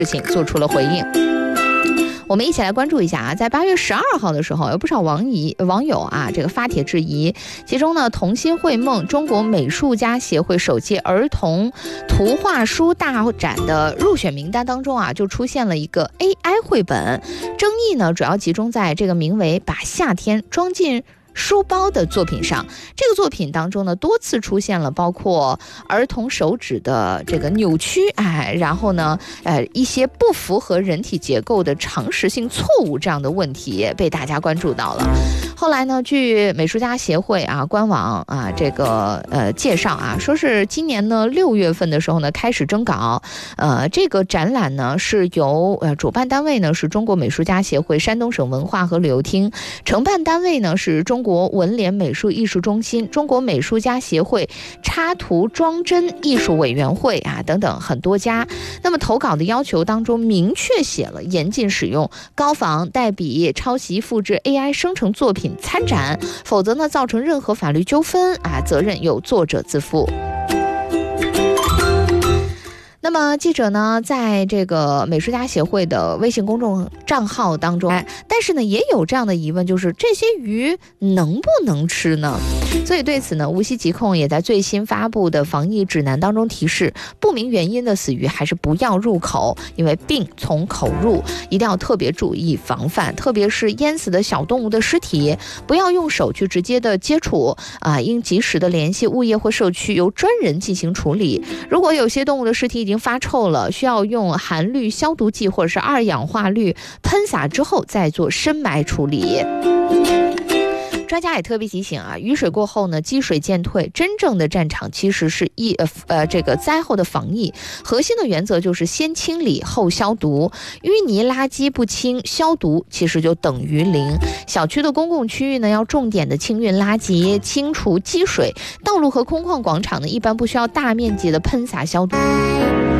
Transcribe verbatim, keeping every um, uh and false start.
事情做出了回应。我们一起来关注一下啊，在八月十二号的时候，有不少网友网友啊，这个发帖质疑，其中呢，童心绘梦中国美术家协会首届儿童图画书大展的入选名单当中啊，就出现了一个 A I 绘本，争议呢主要集中在这个名为《把夏天装进书包》的作品上。这个作品当中呢，多次出现了包括儿童手指的这个扭曲，哎，然后呢，呃，一些不符合人体结构的常识性错误这样的问题被大家关注到了。后来呢，据美术家协会啊官网啊这个呃介绍啊，说是今年呢六月份的时候呢开始征稿，呃，这个展览呢是由呃主办单位呢是中国美术家协会山东省文化和旅游厅，承办单位呢是中国文联美术艺术中心、中国美术家协会插图装帧艺术委员会啊等等很多家。那么投稿的要求当中明确写了严禁使用高仿、代笔、抄袭、复制 A I 生成作品参展，否则呢造成任何法律纠纷啊，责任由作者自负。那么记者呢，在这个美术家协会的微信公众账号当中，哎，但是呢也有这样的疑问，就是这些鱼能不能吃呢？所以对此呢，无锡疾控也在最新发布的防疫指南当中提示，不明原因的死鱼还是不要入口，因为病从口入，一定要特别注意防范，特别是淹死的小动物的尸体，不要用手去直接的接触啊，应及时的联系物业或社区，由专人进行处理。如果有些动物的尸体已经发臭了，需要用含氯消毒剂或者是二氧化氯喷洒之后再做深埋处理。专家也特别提醒啊，雨水过后呢，积水渐退，真正的战场其实是一呃呃这个灾后的防疫，核心的原则就是先清理后消毒，淤泥垃圾不清消毒，其实就等于零。小区的公共区域呢，要重点的清运垃圾，清除积水；道路和空旷广场呢，一般不需要大面积的喷洒消毒。